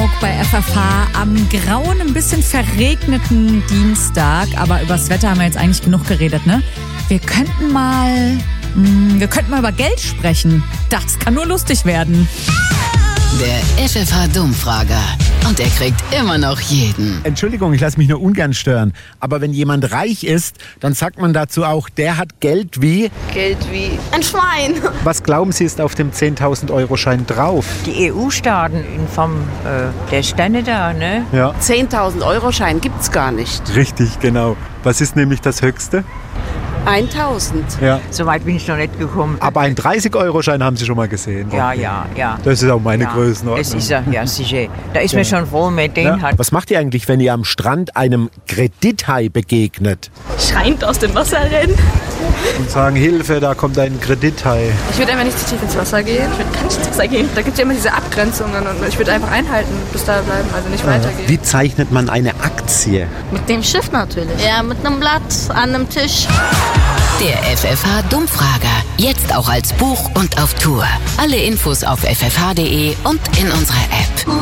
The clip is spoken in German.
Hamburg bei FFH am grauen, ein bisschen verregneten Dienstag. Aber übers Wetter haben wir jetzt eigentlich genug geredet, ne? Wir könnten mal über Geld sprechen. Das kann nur lustig werden. Der FFH-Dummfrager. Und er kriegt immer noch jeden. Entschuldigung, ich lasse mich nur ungern stören. Aber wenn jemand reich ist, dann sagt man dazu auch, der hat Geld wie... Geld wie ein Schwein. Was glauben Sie, ist auf dem 10.000-Euro-Schein drauf? Die EU-Staaten in Form der Sterne da, ne? Ja. 10.000-Euro-Schein gibt's gar nicht. Richtig, genau. Was ist nämlich das Höchste? 1.000. Ja. So weit bin ich noch nicht gekommen. Aber einen 30-Euro-Schein haben Sie schon mal gesehen? Ja. Das ist auch meine Ja, Größenordnung. das ist er, ja, sicher. Da ist mir schon froh, mit den hat. Was macht ihr eigentlich, wenn ihr am Strand einem Kredithai begegnet? Schreiend aus dem Wasser rennen. Und sagen, Hilfe, da kommt ein Kredithai. Ich würde einfach nicht zu tief ins Wasser gehen. Ich würde gar nicht ins Wasser gehen. Da gibt es ja immer diese Abgrenzungen und ich würde einfach einhalten, bis da bleiben, also nicht weitergehen. Wie zeichnet man eine Aktie? Mit dem Schiff natürlich. Ja, mit einem Blatt an einem Tisch. Der FFH-Dummfrager. Jetzt auch als Buch und auf Tour. Alle Infos auf ffh.de und in unserer App.